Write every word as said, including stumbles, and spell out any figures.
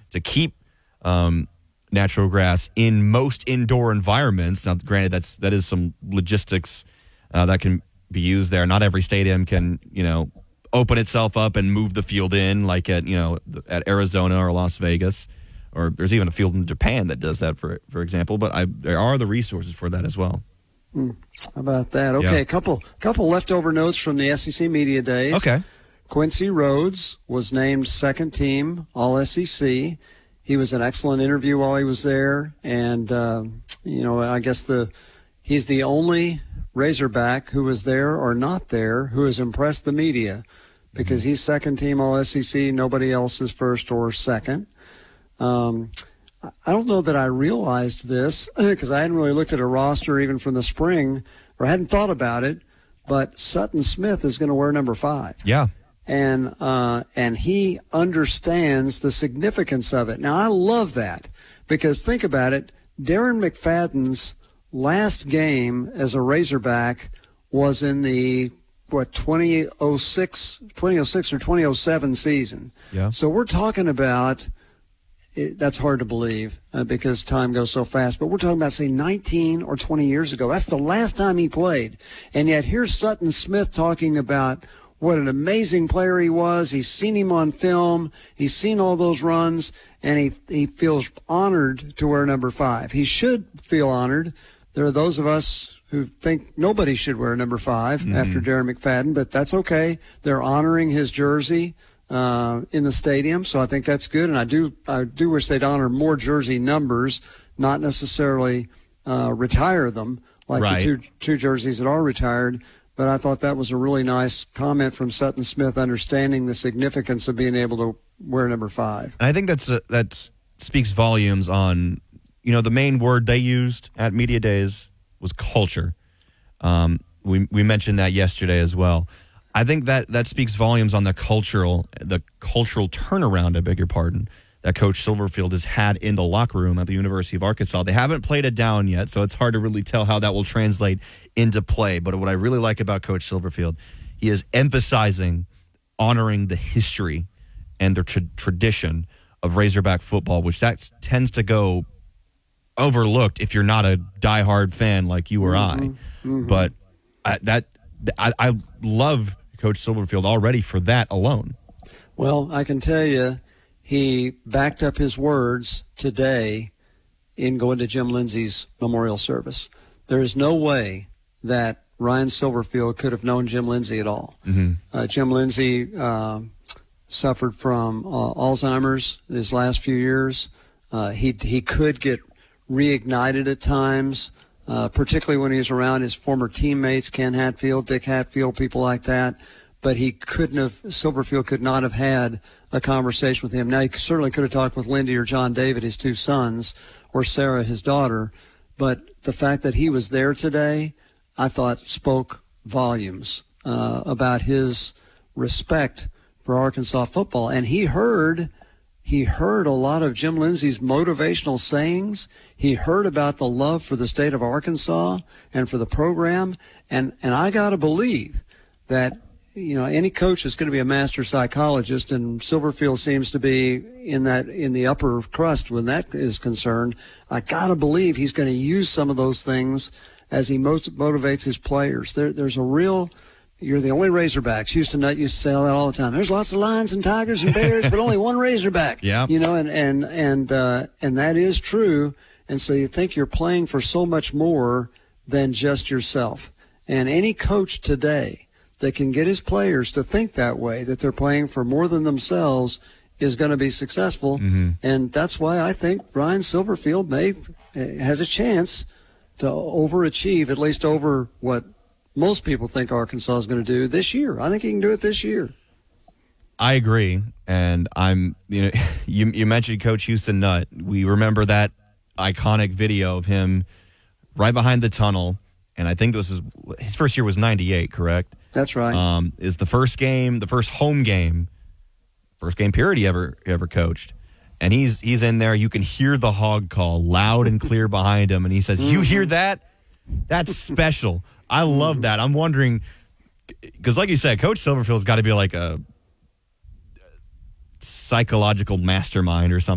to keep um, natural grass in most indoor environments. Now, granted, that's that is some logistics uh, that can be used there. Not every stadium can, you know, open itself up and move the field in like at, you know, at Arizona or Las Vegas, or there's even a field in Japan that does that, for for example. But I, there are the resources for that as well. Hmm. How about that? Okay, yeah. a couple couple leftover notes from the S E C Media Days. Okay. Quincy Rhodes was named second team All S E C. He was an excellent interview while he was there, and uh, you know, I guess the he's the only Razorback who was there or not there who has impressed the media, because he's second team All S E C. Nobody else is first or second. Um, I don't know that I realized this because I hadn't really looked at a roster even from the spring, or hadn't thought about it, but Sutton Smith is going to wear number five. Yeah. And uh, and he understands the significance of it. Now, I love that, because think about it. Darren McFadden's last game as a Razorback was in the, what, twenty oh six or twenty oh seven season. Yeah. So we're talking about, it, that's hard to believe uh, because time goes so fast, but we're talking about, say, nineteen or twenty years ago. That's the last time he played. And yet here's Sutton Smith talking about what an amazing player he was. He's seen him on film. He's seen all those runs, and he he feels honored to wear number five. He should feel honored. There are those of us who think nobody should wear number five mm-hmm. after Darren McFadden, but that's okay. They're honoring his jersey uh, in the stadium, so I think that's good. And I do I do wish they'd honor more jersey numbers, not necessarily uh, retire them like right. the two two jerseys that are retired. But I thought that was a really nice comment from Sutton Smith, understanding the significance of being able to wear number five. And I think that's a, that speaks volumes on, you know, the main word they used at Media Days was culture. Um, we we mentioned that yesterday as well. I think that that speaks volumes on the cultural the cultural turnaround, I beg your pardon, that Coach Silverfield has had in the locker room at the University of Arkansas. They haven't played it down yet, so it's hard to really tell how that will translate into play. But what I really like about Coach Silverfield, he is emphasizing honoring the history and the tra- tradition of Razorback football, which that tends to go overlooked if you're not a diehard fan like you or mm-hmm. I. Mm-hmm. But I, that I, I love Coach Silverfield already for that alone. Well, I can tell you, he backed up his words today in going to Jim Lindsey's memorial service. There is no way that Ryan Silverfield could have known Jim Lindsey at all. Mm-hmm. Uh, Jim Lindsey uh, suffered from uh, Alzheimer's his last few years. Uh, he he could get reignited at times, uh, particularly when he was around his former teammates, Ken Hatfield, Dick Hatfield, people like that. But he couldn't have, Silverfield could not have had a conversation with him. Now, he certainly could have talked with Lindy or John David, his two sons, or Sarah, his daughter. But the fact that he was there today, I thought spoke volumes uh, about his respect for Arkansas football. And he heard, he heard a lot of Jim Lindsey's motivational sayings. He heard about the love for the state of Arkansas and for the program. And, and I got to believe that, you know, any coach is going to be a master psychologist, and Silverfield seems to be in that in the upper crust when that is concerned. I gotta believe he's going to use some of those things as he most motivates his players. There, there's a real. You're the only Razorbacks. Houston Nutt used to say that all the time. There's lots of lions and tigers and bears, but only one Razorback. Yeah. You know, and and and uh, and that is true. And so you think you're playing for so much more than just yourself. And any coach today that can get his players to think that way, that they're playing for more than themselves, is going to be successful. Mm-hmm. And that's why I think Ryan Silverfield may has a chance to overachieve, at least over what most people think Arkansas is going to do this year. I think he can do it this year. I agree, and I'm you know you you mentioned Coach Houston Nutt. We remember that iconic video of him right behind the tunnel, and I think this is his first year was ninety-eight, correct? That's right. Um, is the first game, the first home game, first game period he ever he ever coached, and he's he's in there. You can hear the hog call loud and clear behind him, and he says, "You hear that? That's special." I love that. I'm wondering because, like you said, Coach Silverfield's got to be like a psychological mastermind or something.